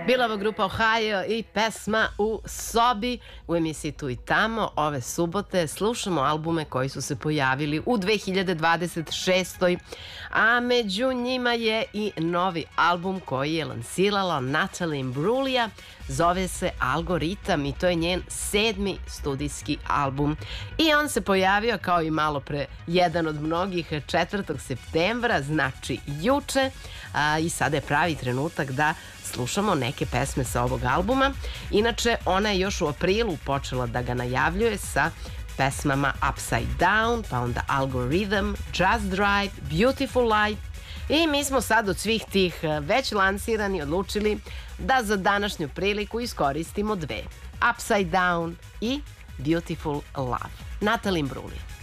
Bila ovo grupa Ohio i pesma U sobi u emisiji Tu i tamo. Ove subote slušamo albume koji su se pojavili u 2026. A među njima je i novi album koji je lansirala Natalie Imbruglia. Zove se Algoritam i to je njen 7. studijski album. I on se pojavio kao i malo pre jedan od mnogih 4. septembra, znači juče. I sada je pravi trenutak da slušamo neke pesme sa ovog albuma. Inače, ona je još u aprilu počela da ga najavljuje sa pesmama Upside Down, pa onda Algorithm, Just Right, Beautiful Life. I mi smo sad od svih tih već lansirani odlučili da za današnju priliku iskoristimo dve. Upside Down i Beautiful Love. Natalie Imbruglia.